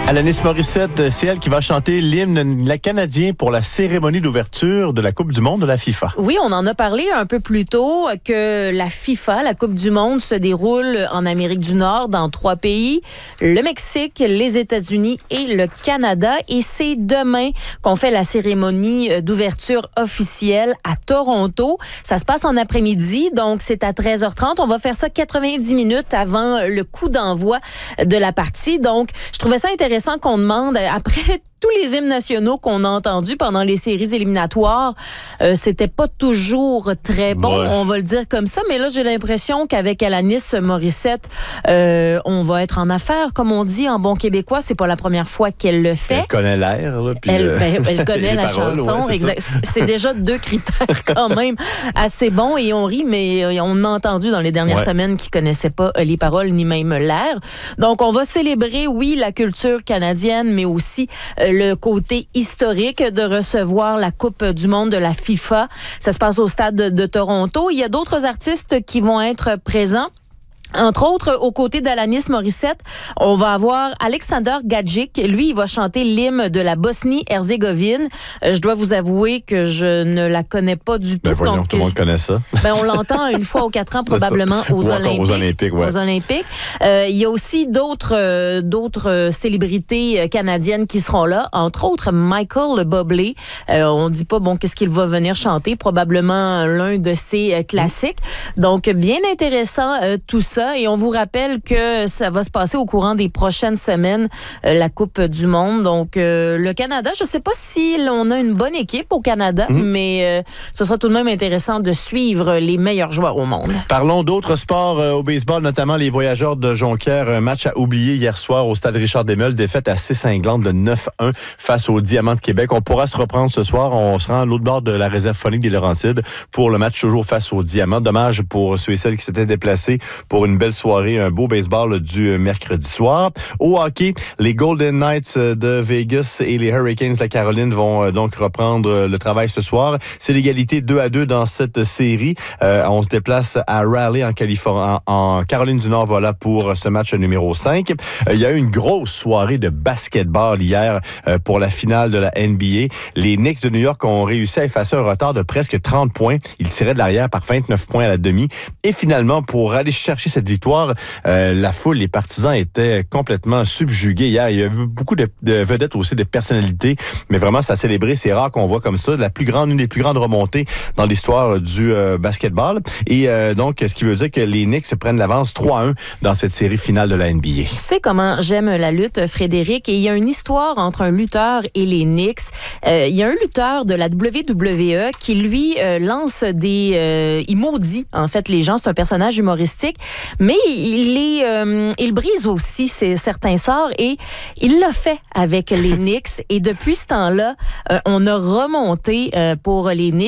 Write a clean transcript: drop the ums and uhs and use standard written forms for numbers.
Alanis Morissette, c'est elle qui va chanter l'hymne canadien pour la cérémonie d'ouverture de la Coupe du monde de la FIFA. Oui, on en a parlé un peu plus tôt que la FIFA, la Coupe du monde, se déroule en Amérique du Nord dans 3 pays, le Mexique, les États-Unis et le Canada. Et c'est demain qu'on fait la cérémonie d'ouverture officielle à Toronto. Ça se passe en après-midi, donc c'est à 13h30. On va faire ça 90 minutes avant le coup d'envoi de la partie. Donc, je trouvais ça intéressant qu'on demande, après tous les hymnes nationaux qu'on a entendus pendant les séries éliminatoires, c'était pas toujours très bon, on va le dire comme ça. Mais là, j'ai l'impression qu'avec Alanis Morissette, on va être en affaires, comme on dit en bon québécois. C'est pas la première fois qu'elle le fait. Elle connaît l'air. Là, puis elle connaît la paroles, chanson. Ouais, c'est déjà 2 critères quand même assez bons. Et on rit, mais on a entendu dans les dernières semaines qu'ils connaissaient pas les paroles ni même l'air. Donc, on va célébrer, oui, la culture canadienne, mais aussi le côté historique de recevoir la Coupe du monde de la FIFA. Ça se passe au stade de Toronto. Il y a d'autres artistes qui vont être présents. Entre autres, aux côtés d'Alanis Morissette, on va avoir Alexander Gadjic. Lui, il va chanter l'hymne de la Bosnie-Herzégovine. Je dois vous avouer que je ne la connais pas du tout. Voyons, donc, tout le monde connaît ça. On l'entend une fois aux 4 ans, probablement, aux Olympiques. Ouais. Aux Olympiques. Il y a aussi d'autres célébrités canadiennes qui seront là. Entre autres, Michael Bublé. On dit pas, qu'est-ce qu'il va venir chanter. Probablement l'un de ses classiques. Donc, bien intéressant tout ça. Et on vous rappelle que ça va se passer au courant des prochaines semaines, la Coupe du monde. Donc, le Canada, je ne sais pas si on a une bonne équipe au Canada, mais ce sera tout de même intéressant de suivre les meilleurs joueurs au monde. Parlons d'autres sports au baseball, notamment les Voyageurs de Jonquière. Un match à oublier hier soir au stade Richard-Desmeules. Défaite assez cinglante de 9-1 face aux Diamants de Québec. On pourra se reprendre ce soir. On se rend à l'autre bord de la réserve phonique des Laurentides pour le match toujours face aux Diamants. Dommage pour ceux et celles qui s'étaient déplacés pour une belle soirée, un beau baseball du mercredi soir. Au hockey, les Golden Knights de Vegas et les Hurricanes de la Caroline vont donc reprendre le travail ce soir. C'est l'égalité 2-2 dans cette série. On se déplace à Raleigh en Californie, en Caroline du Nord, voilà, pour ce match numéro 5. Il y a eu une grosse soirée de basketball hier pour la finale de la NBA. Les Knicks de New York ont réussi à effacer un retard de presque 30 points. Ils tiraient de l'arrière par 29 points à la demi. Et finalement, pour aller chercher cette victoire, la foule, les partisans étaient complètement subjugués hier. Il y a eu beaucoup de vedettes aussi, de personnalités, mais vraiment, ça a célébré. C'est rare qu'on voit comme ça une des plus grandes remontées dans l'histoire du basketball. Et donc, ce qui veut dire que les Knicks prennent l'avance 3-1 dans cette série finale de la NBA. Tu sais comment j'aime la lutte, Frédéric, et il y a une histoire entre un lutteur et les Knicks. Il y a un lutteur de la WWE qui, lui, lance il maudit, en fait, les gens. C'est un personnage humoristique, mais il brise aussi certains sorts et il l'a fait avec les Knicks. Et depuis ce temps-là, on a remonté pour les Knicks.